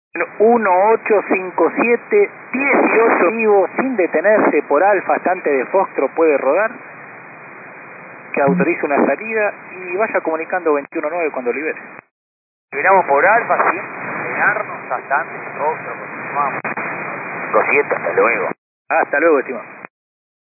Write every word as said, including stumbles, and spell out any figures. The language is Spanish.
uno ocho cinco siete dieciocho vivo sin detenerse por Alfa, estante de Fostro, puede rodar, que autorice una salida y vaya comunicando veintiuno nueve cuando libere. Liberamos por Alfa, sin frenarnos, hasta antes de Fostro, continuamos. cinco siete, hasta luego. Hasta luego, estimado.